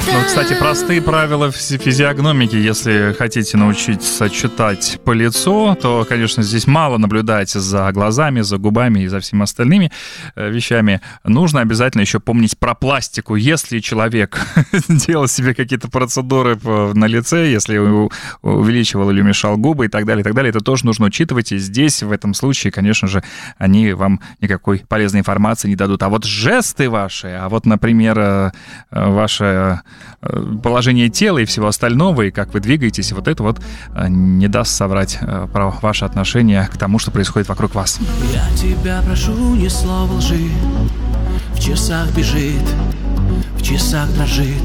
Ну, кстати, простые правила физиогномики. Если хотите научиться читать по лицу, то, конечно, здесь мало наблюдать за глазами, за губами и за всеми остальными вещами. Нужно обязательно еще помнить про пластику. Если человек делал себе какие-то процедуры на лице, если увеличивал или уменьшал губы и так далее, это тоже нужно учитывать. И здесь, в этом случае, конечно же, они вам никакой полезной информации не дадут. А вот жесты ваши, например, ваше положение тела и всего остального, и как вы двигаетесь, вот это вот не даст соврать про ваше отношение к тому, что происходит вокруг вас. Я тебя прошу, ни слова лжи. В часах бежит, в часах дрожит